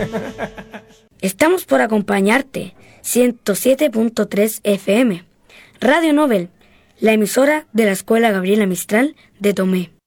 Estamos por acompañarte. 107.3 FM. Radio Nobel, la emisora de la Escuela Gabriela Mistral de Tomé.